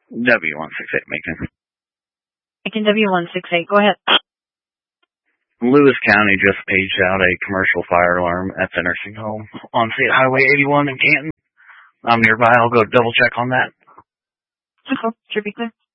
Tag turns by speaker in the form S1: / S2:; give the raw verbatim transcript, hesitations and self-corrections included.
S1: W one six eight, Macon.
S2: Macon W one six eight, go ahead.
S1: Lewis County just paged out a commercial fire alarm at the nursing home on State Highway eighty-one in Canton. I'm nearby. I'll go double check on that.
S2: Okay, should be clear.